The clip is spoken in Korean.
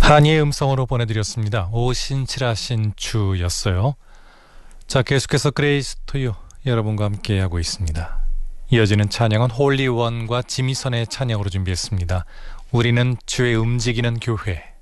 한이의 음성으로 보내드렸습니다. 오신칠하신추였어요. 자, 계속해서 그레이스 투유 여러분과 함께하고 있습니다. 이어지는 찬양은 홀리원과 지미선의 찬양으로 준비했습니다. 우리는 주의 움직이는 교회.